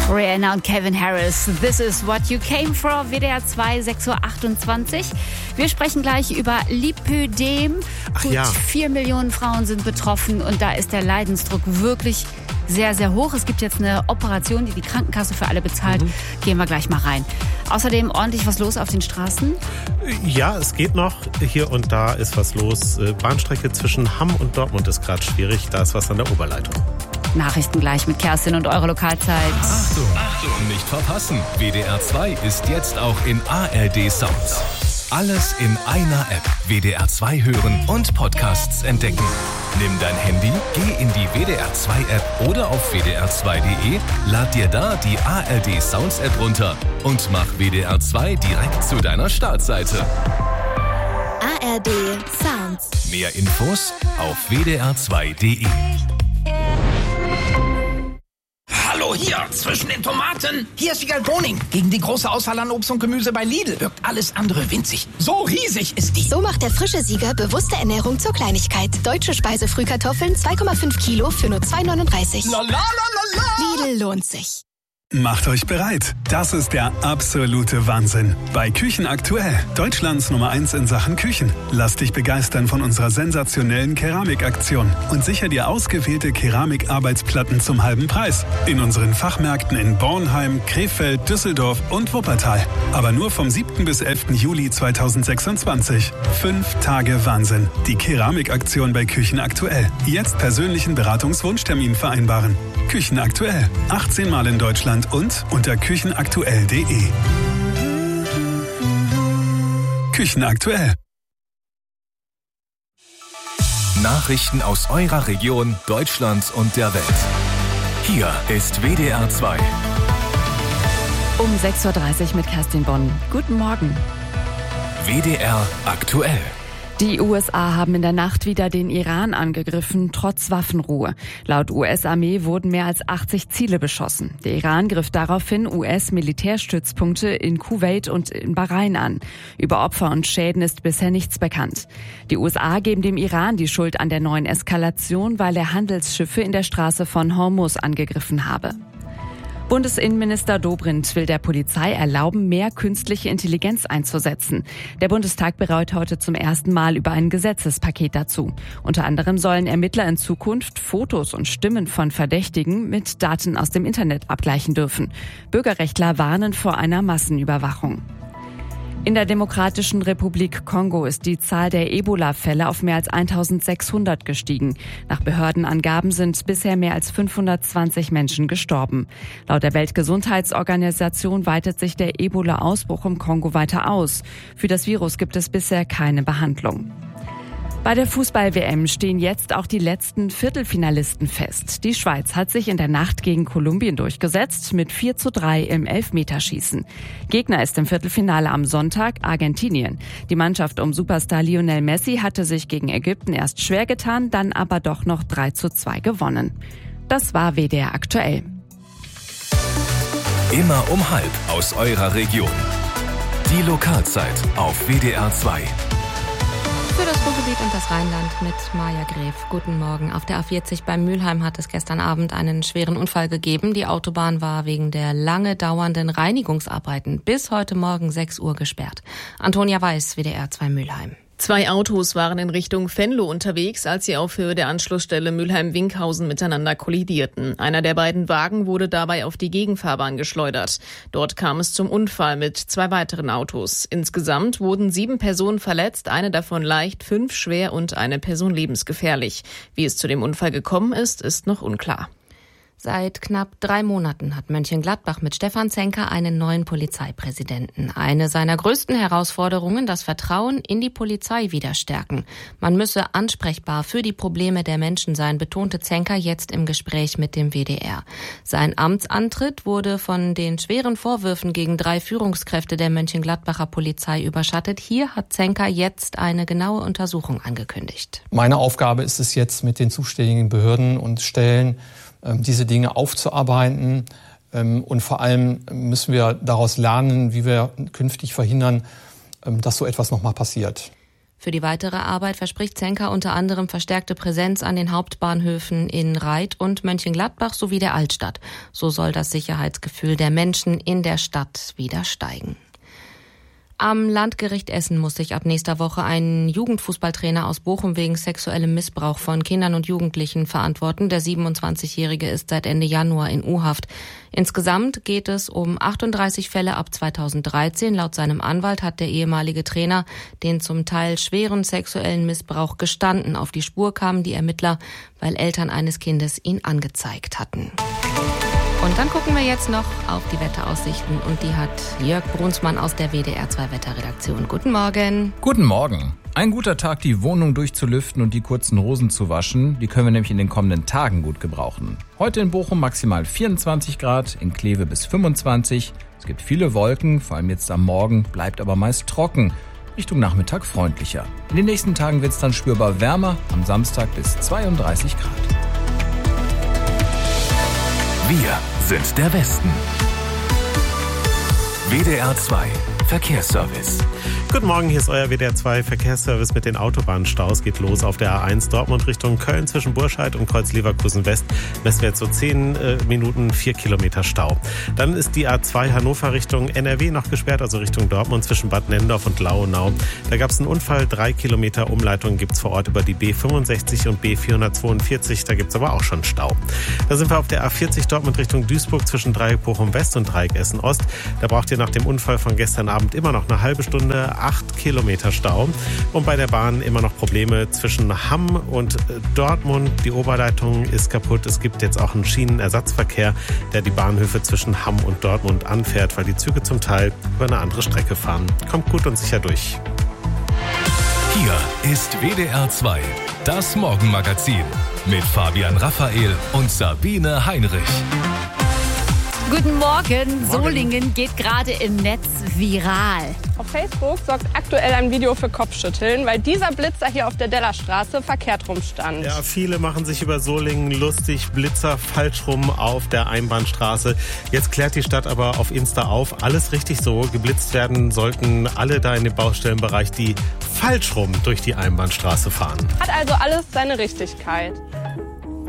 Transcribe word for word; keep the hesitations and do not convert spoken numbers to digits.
Rihanna und Calvin Harris, This is what you came for, W D R zwei, sechs Uhr achtundzwanzig. Wir sprechen gleich über Lipödem. Ach Gut, ja. vier Millionen Frauen sind betroffen und da ist der Leidensdruck wirklich sehr, sehr hoch. Es gibt jetzt eine Operation, die die Krankenkasse für alle bezahlt. Mhm. Gehen wir gleich mal rein. Außerdem ordentlich was los auf den Straßen? Ja, es geht noch. Hier und da ist was los. Bahnstrecke zwischen Hamm und Dortmund ist gerade schwierig. Da ist was an der Oberleitung. Nachrichten gleich mit Kerstin und eure Lokalzeit. Achtung, Achtung, nicht verpassen. W D R zwei ist jetzt auch in A R D Sounds. Alles in einer App. W D R zwei hören und Podcasts entdecken. Nimm dein Handy, geh in die W D R zwei App oder auf w d r zwei punkt d e, lad dir da die A R D Sounds App runter und mach W D R zwei direkt zu deiner Startseite. A R D Sounds. Mehr Infos auf w d r zwei punkt d e. Hallo hier, zwischen den Tomaten. Hier ist Wiegald Boning. Gegen die große Auswahl an Obst und Gemüse bei Lidl wirkt alles andere winzig. So riesig ist die. So macht der frische Sieger bewusste Ernährung zur Kleinigkeit. Deutsche Speisefrühkartoffeln zwei Komma fünf Kilo für nur zwei neununddreißig. La la la la la. Lidl lohnt sich. Macht euch bereit. Das ist der absolute Wahnsinn. Bei Küchen aktuell. Deutschlands Nummer eins in Sachen Küchen. Lass dich begeistern von unserer sensationellen Keramikaktion und sicher dir ausgewählte Keramikarbeitsplatten zum halben Preis. In unseren Fachmärkten in Bornheim, Krefeld, Düsseldorf und Wuppertal. Aber nur vom siebten bis elften Juli zweitausendsechsundzwanzig. Fünf Tage Wahnsinn. Die Keramikaktion bei Küchen aktuell. Jetzt persönlichen Beratungswunschtermin vereinbaren. Küchen aktuell. achtzehn Mal in Deutschland und unter küchenaktuell punkt d e. Küchenaktuell. Nachrichten aus eurer Region, Deutschland und der Welt. Hier ist W D R zwei. Um sechs Uhr dreißig mit Kerstin Bonn. Guten Morgen. W D R aktuell. Die U S A haben in der Nacht wieder den Iran angegriffen, trotz Waffenruhe. Laut U S-Armee wurden mehr als achtzig Ziele beschossen. Der Iran griff daraufhin U S-Militärstützpunkte in Kuwait und in Bahrain an. Über Opfer und Schäden ist bisher nichts bekannt. Die U S A geben dem Iran die Schuld an der neuen Eskalation, weil er Handelsschiffe in der Straße von Hormuz angegriffen habe. Bundesinnenminister Dobrindt will der Polizei erlauben, mehr künstliche Intelligenz einzusetzen. Der Bundestag beraut heute zum ersten Mal über ein Gesetzespaket dazu. Unter anderem sollen Ermittler in Zukunft Fotos und Stimmen von Verdächtigen mit Daten aus dem Internet abgleichen dürfen. Bürgerrechtler warnen vor einer Massenüberwachung. In der Demokratischen Republik Kongo ist die Zahl der Ebola-Fälle auf mehr als eintausendsechshundert gestiegen. Nach Behördenangaben sind bisher mehr als fünfhundertzwanzig Menschen gestorben. Laut der Weltgesundheitsorganisation weitet sich der Ebola-Ausbruch im Kongo weiter aus. Für das Virus gibt es bisher keine Behandlung. Bei der Fußball-W M stehen jetzt auch die letzten Viertelfinalisten fest. Die Schweiz hat sich in der Nacht gegen Kolumbien durchgesetzt mit vier zu drei im Elfmeterschießen. Gegner ist im Viertelfinale am Sonntag Argentinien. Die Mannschaft um Superstar Lionel Messi hatte sich gegen Ägypten erst schwer getan, dann aber doch noch drei zu zwei gewonnen. Das war W D R aktuell. Immer um halb aus eurer Region. Die Lokalzeit auf W D R zwei. Für das Ruhrgebiet und das Rheinland mit Maja Gref. Guten Morgen. Auf der A vierzig bei Mülheim hat es gestern Abend einen schweren Unfall gegeben. Die Autobahn war wegen der lange dauernden Reinigungsarbeiten bis heute Morgen sechs Uhr gesperrt. Antonia Weiß, W D R zwei Mülheim. Zwei Autos waren in Richtung Venlo unterwegs, als sie auf Höhe der Anschlussstelle Mülheim-Winkhausen miteinander kollidierten. Einer der beiden Wagen wurde dabei auf die Gegenfahrbahn geschleudert. Dort kam es zum Unfall mit zwei weiteren Autos. Insgesamt wurden sieben Personen verletzt, eine davon leicht, fünf schwer und eine Person lebensgefährlich. Wie es zu dem Unfall gekommen ist, ist noch unklar. Seit knapp drei Monaten hat Mönchengladbach mit Stefan Zenker einen neuen Polizeipräsidenten. Eine seiner größten Herausforderungen, das Vertrauen in die Polizei wieder stärken. Man müsse ansprechbar für die Probleme der Menschen sein, betonte Zenker jetzt im Gespräch mit dem W D R. Sein Amtsantritt wurde von den schweren Vorwürfen gegen drei Führungskräfte der Mönchengladbacher Polizei überschattet. Hier hat Zenker jetzt eine genaue Untersuchung angekündigt. Meine Aufgabe ist es jetzt, mit den zuständigen Behörden und Stellen diese Dinge aufzuarbeiten. Und vor allem müssen wir daraus lernen, wie wir künftig verhindern, dass so etwas nochmal passiert. Für die weitere Arbeit verspricht Zenker unter anderem verstärkte Präsenz an den Hauptbahnhöfen in Reit und Mönchengladbach sowie der Altstadt. So soll das Sicherheitsgefühl der Menschen in der Stadt wieder steigen. Am Landgericht Essen muss sich ab nächster Woche ein Jugendfußballtrainer aus Bochum wegen sexuellem Missbrauch von Kindern und Jugendlichen verantworten. Der siebenundzwanzigjährige ist seit Ende Januar in U-Haft. Insgesamt geht es um achtunddreißig Fälle ab zweitausenddreizehn. Laut seinem Anwalt hat der ehemalige Trainer den zum Teil schweren sexuellen Missbrauch gestanden. Auf die Spur kamen die Ermittler, weil Eltern eines Kindes ihn angezeigt hatten. Und dann gucken wir jetzt noch auf die Wetteraussichten und die hat Jörg Brunsmann aus der W D R zwei Wetterredaktion. Guten Morgen. Guten Morgen. Ein guter Tag, die Wohnung durchzulüften und die kurzen Hosen zu waschen. Die können wir nämlich in den kommenden Tagen gut gebrauchen. Heute in Bochum maximal vierundzwanzig Grad, in Kleve bis fünfundzwanzig. Es gibt viele Wolken, vor allem jetzt am Morgen, bleibt aber meist trocken. Richtung Nachmittag freundlicher. In den nächsten Tagen wird es dann spürbar wärmer, am Samstag bis zweiunddreißig Grad. Wir sind der Westen. W D R zwei Verkehrsservice. Guten Morgen, hier ist euer W D R zwei Verkehrsservice mit den Autobahnstaus. Geht los auf der A eins Dortmund Richtung Köln zwischen Burscheid und Kreuz Leverkusen West. Messen wir jetzt so zehn äh, Minuten, vier Kilometer Stau. Dann ist die A zwei Hannover Richtung N R W noch gesperrt, also Richtung Dortmund zwischen Bad Nennendorf und Lauenau. Da gab es einen Unfall, drei Kilometer Umleitung gibt es vor Ort über die B fünfundsechzig und B vierhundertzweiundvierzig. Da gibt es aber auch schon Stau. Da sind wir auf der A vierzig Dortmund Richtung Duisburg zwischen Dreieck Bochum West und Dreieck Essen Ost. Da braucht ihr nach dem Unfall von gestern Abend immer noch eine halbe Stunde, acht Kilometer Stau. Und bei der Bahn immer noch Probleme zwischen Hamm und Dortmund. Die Oberleitung ist kaputt. Es gibt jetzt auch einen Schienenersatzverkehr, der die Bahnhöfe zwischen Hamm und Dortmund anfährt, weil die Züge zum Teil über eine andere Strecke fahren. Kommt gut und sicher durch. Hier ist W D R zwei, das Morgenmagazin mit Fabian Raphael und Sabine Heinrich. Guten Morgen. Morgen. Solingen geht gerade im Netz viral. Auf Facebook sorgt aktuell ein Video für Kopfschütteln, weil dieser Blitzer hier auf der Dellerstraße verkehrt rumstand. Ja, viele machen sich über Solingen lustig. Blitzer falsch rum auf der Einbahnstraße. Jetzt klärt die Stadt aber auf Insta auf. Alles richtig so. Geblitzt werden sollten alle da in dem Baustellenbereich, die falsch rum durch die Einbahnstraße fahren. Hat also alles seine Richtigkeit.